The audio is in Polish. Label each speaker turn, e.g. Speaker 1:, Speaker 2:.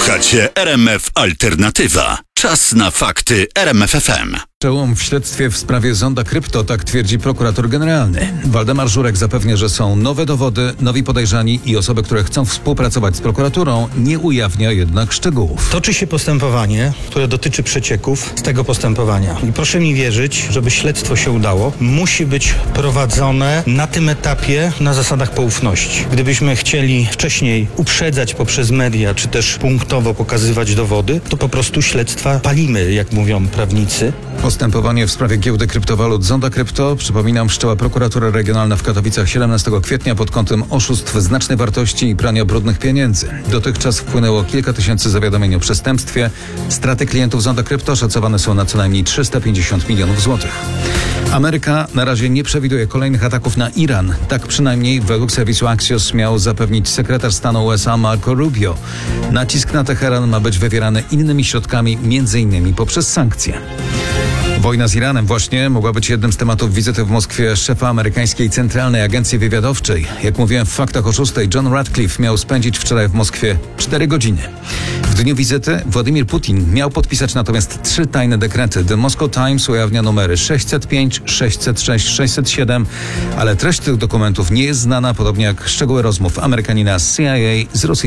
Speaker 1: Słuchacie RMF Alternatywa. Czas na fakty RMF FM.
Speaker 2: Przełom w śledztwie w sprawie zonda krypto, tak twierdzi prokurator generalny. Waldemar Żurek zapewnia, że są nowe dowody, nowi podejrzani i osoby, które chcą współpracować z prokuraturą, nie ujawnia jednak szczegółów.
Speaker 3: Toczy się postępowanie, które dotyczy przecieków z tego postępowania. I proszę mi wierzyć, żeby śledztwo się udało, musi być prowadzone na tym etapie na zasadach poufności. Gdybyśmy chcieli wcześniej uprzedzać poprzez media, czy też punktowo pokazywać dowody, to po prostu śledztwa palimy, jak mówią prawnicy.
Speaker 2: Postępowanie w sprawie giełdy kryptowalut Zonda Krypto, przypominam, wszczęła prokuratura regionalna w Katowicach 17 kwietnia pod kątem oszustw znacznej wartości i prania brudnych pieniędzy. Dotychczas wpłynęło kilka tysięcy zawiadomień o przestępstwie. Straty klientów Zonda Krypto szacowane są na co najmniej 350 milionów złotych. Ameryka na razie nie przewiduje kolejnych ataków na Iran. Tak przynajmniej według serwisu Axios miał zapewnić sekretarz stanu USA Marco Rubio. Nacisk na Teheran ma być wywierany innymi środkami, m.in. poprzez sankcje. Wojna z Iranem właśnie mogła być jednym z tematów wizyty w Moskwie szefa amerykańskiej Centralnej Agencji Wywiadowczej. Jak mówiłem w faktach o 6, John Ratcliffe miał spędzić wczoraj w Moskwie 4 godziny. W dniu wizyty Władimir Putin miał podpisać natomiast 3 tajne dekrety. The Moscow Times ujawnia numery 605, 606, 607, ale treść tych dokumentów nie jest znana, podobnie jak szczegóły rozmów Amerykanina z CIA z Rosji.